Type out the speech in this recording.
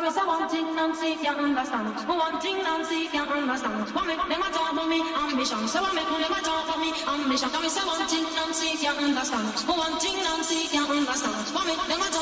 me say one thing Nancy can't understand. One thing Nancy can't understand. What make them a talk about me ambition? So what make them a talk about me ambition? Come me say one thing Nancy can't understand. One thing Nancy can't understand. What make them a talk